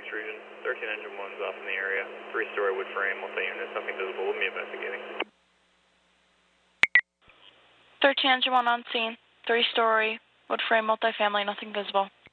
Phoenix region. 13 engine 1's off in the area. 3-story wood frame, multi-unit, nothing visible. We'll be investigating. 13 engine 1 on scene. 3-story wood frame, multifamily, nothing visible.